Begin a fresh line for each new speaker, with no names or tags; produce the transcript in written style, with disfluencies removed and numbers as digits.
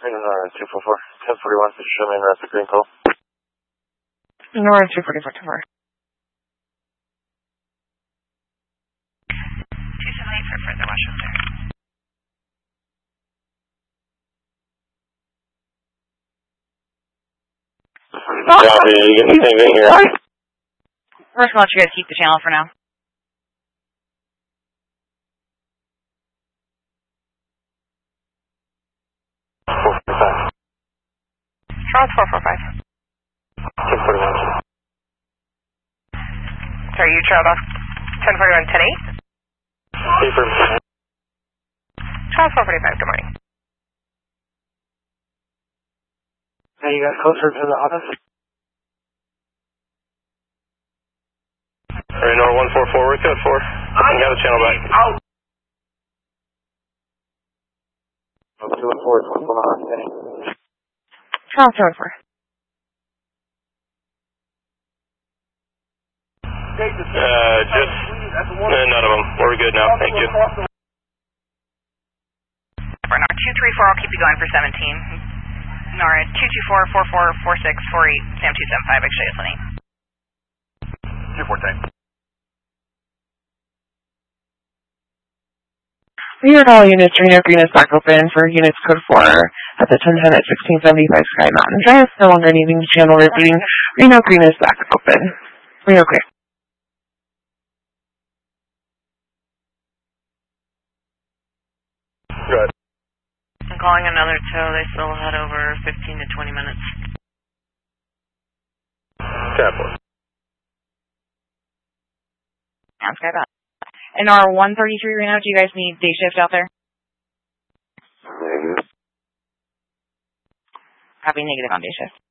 Nora 244, 1041, show me rest of green call.
Nora 244, 244.
278 for further Washington.
Copy, you get anything here?
We're just going to let you guys keep the channel for now. Charles 445.
1041.
Sorry, you trailed off 1041, 10-8?
Confirm.
Charles 445, good morning.
Are you guys closer to the office? Alright, Nora 144, we're code 4. I got the channel back. Out! 214, what's going on today?
Charles 244.
Just none of them. We're good now, thank you.
Nora 234, I'll keep you going for 17. Nora 224, 44, 46, 48, Sam 275, actually it's listening.
214.
Reno all units, Reno Green is back open for units code 4 at the 1010 at 1675 Sky Mountain Drive. No longer needing channel rebooting. Reno Green is back open. Reno Green.
Good.
I'm calling another tow. They still had over 15 to 20 minutes.
Tapper.
Yeah, Sky Mountain. And our 133 Reno, do you guys need day shift out there? Copy negative on day shift.